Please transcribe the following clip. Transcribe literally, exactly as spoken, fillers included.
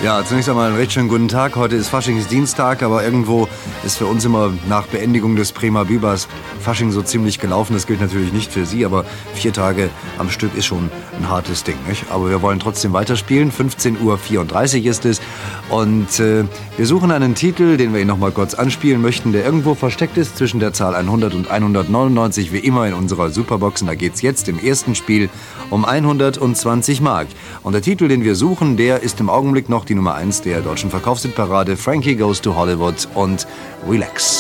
Ja, zunächst einmal einen recht schönen guten Tag. Heute ist Faschingsdienstag, aber irgendwo ist für uns immer nach Beendigung des Prima Bibas Fasching so ziemlich gelaufen. Das gilt natürlich nicht für Sie, aber vier Tage am Stück ist schon ein hartes Ding, nicht? Aber wir wollen trotzdem weiterspielen. fünfzehn Uhr vierunddreißig ist es. Und äh, wir suchen einen Titel, den wir Ihnen noch mal kurz anspielen möchten, der irgendwo versteckt ist zwischen der Zahl hundert und hundertneunundneunzig, wie immer in unserer Superbox. Und da geht's jetzt im ersten Spiel um hundertzwanzig Mark. Und der Titel, den wir suchen, der ist im Augenblick noch die Nummer eins der deutschen Verkaufshitparade. Frankie Goes to Hollywood und Relax.